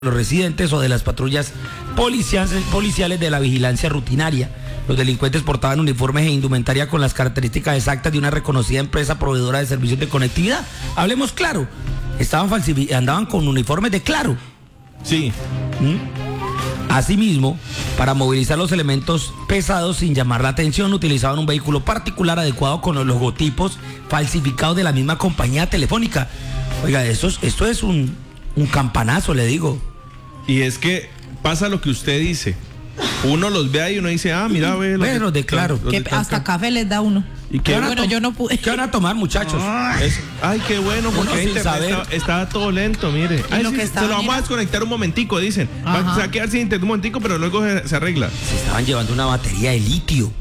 los residentes o de las patrullas policiales de la vigilancia rutinaria. Los delincuentes portaban uniformes e indumentaria con las características exactas de una reconocida empresa proveedora de servicios de conectividad. Hablemos claro, andaban con uniformes de Claro. Sí. Asimismo, para movilizar los elementos pesados sin llamar la atención, utilizaban un vehículo particular adecuado con los logotipos falsificados de la misma compañía telefónica. Oiga, esto es un campanazo, le digo. Y es que pasa lo que usted dice. Uno los ve ahí y uno dice, mira, ve. Los de Claro. Que hasta café les da uno. ¿Y qué Bueno, yo no pude. ¿Qué van a tomar, muchachos? Ay, qué bueno, porque Uno sin saber. estaba todo lento, mire. Y lo Sí, que se lo vamos a desconectar un momentico, dicen. Se va a quedar sin internet un momentico, pero luego se arregla. Se estaban llevando una batería de litio.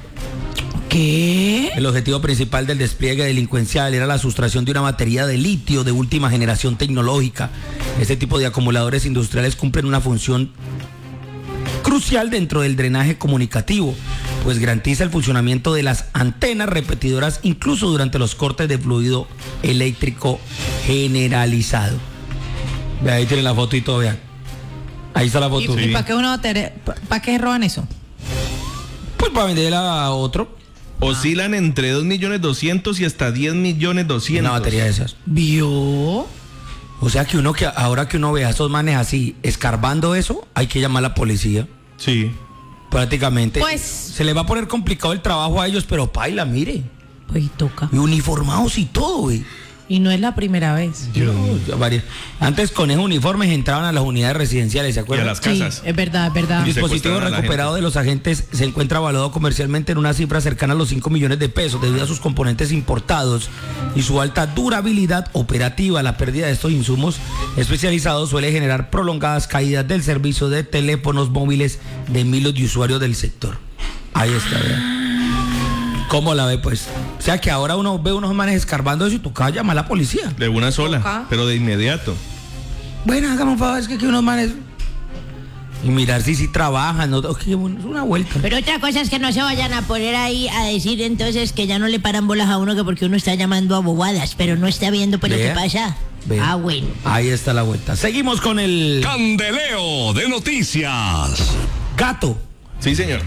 ¿Qué? El objetivo principal del despliegue delincuencial era la sustracción de una batería de litio de última generación tecnológica. Este tipo de acumuladores industriales cumplen una función crucial dentro del drenaje comunicativo, pues garantiza el funcionamiento de las antenas repetidoras incluso durante los cortes de fluido eléctrico generalizado. Ve, ahí tienen la foto y todo, vean. Ahí está la foto. ¿Y para qué una batería? ¿Para qué roban eso? Pues para venderla a otro. Oscilan entre 2.200.000 y hasta 10.200.000. Una batería de esas. ¿Vio? O sea que ahora que uno ve a esos manes así escarbando eso, hay que llamar a la policía. Sí. Prácticamente. Pues. Se les va a poner complicado el trabajo a ellos, pero paila, mire. Pues toca. Y uniformados y todo, güey. Y no es la primera vez. Antes con esos uniformes entraban a las unidades residenciales, ¿se Y a acuerdan? las casas. Sí, es verdad, es verdad. El dispositivo secuestraron a la recuperado de los agentes se encuentra evaluado comercialmente en una cifra cercana a los 5 millones de pesos debido a sus componentes importados y su alta durabilidad operativa. La pérdida de estos insumos especializados suele generar prolongadas caídas del servicio de teléfonos móviles de miles de usuarios del sector. Ahí está, vean. ¿Cómo la ve, pues? O sea que ahora uno ve unos manes escarbando eso y tú acabas de llamar a la policía. De una sola, Toca. pero de inmediato. Bueno, hagamos un favor, es que unos manes... Y mirar si trabajan, ¿no? Es una vuelta. Pero otra cosa es que no se vayan a poner ahí a decir entonces que ya no le paran bolas a uno que porque uno está llamando a bobadas, pero no está viendo pues lo Vea, que pasa. vea. Bueno. Ahí está la vuelta. Seguimos con el Candeleo de noticias. gato. Sí, señor.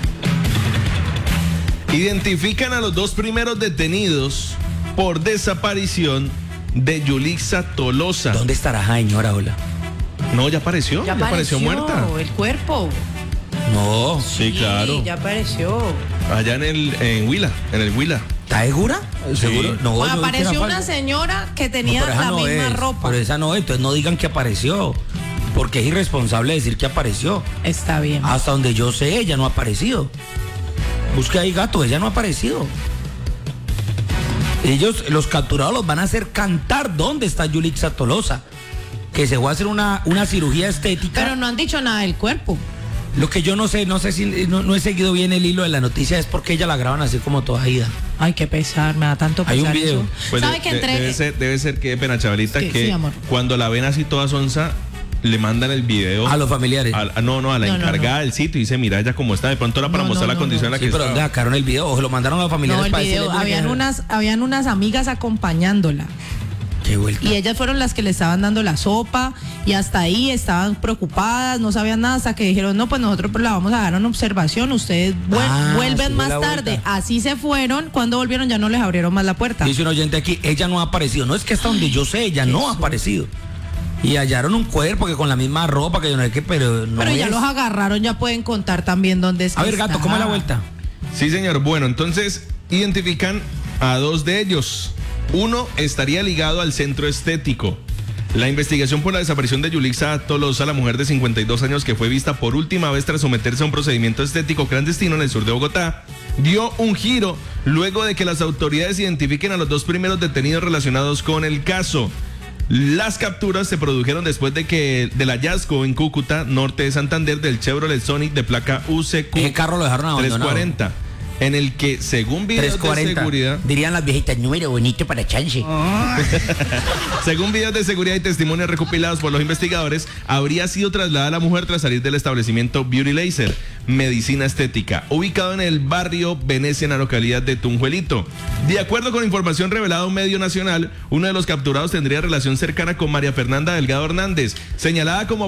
Identifican a los dos primeros detenidos por desaparición de Yulixa Tolosa. ¿Dónde estará señora? Hola. No, ya apareció. Ya apareció muerta. El cuerpo. No. Sí, claro. Ya apareció. Allá en el Huila. ¿Está segura? Sí. ¿Seguro? No, yo vi que Apareció era una falso. señora que No, tenía pero esa la no misma es, ropa. Pero esa no es, entonces no digan que apareció. Porque es irresponsable decir que apareció. Está bien. Hasta donde yo sé, ella no ha aparecido. Busque ahí, gato, ella no ha aparecido. Ellos, los capturados, los van a hacer cantar dónde está Yulixa Tolosa. Que se va a hacer una cirugía estética. Pero no han dicho nada del cuerpo. Lo que yo no sé si no he seguido bien el hilo de la noticia, es porque ella la graban así como toda ida. Ay, qué pesar, me da tanto pesar. Hay un video. eso. Pues ¿Sabe que entre... debe ser que pena, Chavalita, Sí, que sí, amor. cuando la ven así toda sonsa, le mandan el video A los familiares. a la No, encargada del sitio y dice, mira ella cómo está, de pronto era para No, mostrar no, la no, condición no. en la Sí, que pero estaba. ¿dónde sacaron el video? O se lo mandaron a los familiares No, el para video, decirles, habían unas amigas acompañándola. Qué vuelta. Y ellas fueron las que le estaban dando la sopa y hasta ahí estaban preocupadas, no sabían nada, hasta que dijeron, no, pues nosotros la vamos a dar en observación, ustedes vuelven sí, más la tarde. vuelta. Así se fueron, cuando volvieron ya no les abrieron más la puerta. Dice un oyente aquí, ella no ha aparecido. No es que hasta donde yo sé, ella no ha aparecido. Y hallaron un cuerpo que con la misma ropa que yo no sé qué, pero no Pero ya es. los agarraron, ya pueden contar también dónde es. A ver, gato, ¿cómo es la vuelta? Sí, señor. Bueno, entonces identifican a dos de ellos. Uno estaría ligado al centro estético. La investigación por la desaparición de Yulixa Tolosa, la mujer de 52 años que fue vista por última vez tras someterse a un procedimiento estético clandestino en el sur de Bogotá, dio un giro luego de que las autoridades identifiquen a los dos primeros detenidos relacionados con el caso. Las capturas se produjeron después del hallazgo en Cúcuta, norte de Santander, del Chevrolet Sonic de placa UCQ Ese carro lo dejaron abandonado. 340. en el que, según videos 340. de seguridad, Dirían las viejitas, número bonito para chance. según videos de seguridad y testimonios recopilados por los investigadores, habría sido trasladada la mujer tras salir del establecimiento Beauty Laser, medicina estética, ubicado en el barrio Venecia, en la localidad de Tunjuelito. De acuerdo con información revelada a un medio nacional, uno de los capturados tendría relación cercana con María Fernanda Delgado Hernández, señalada como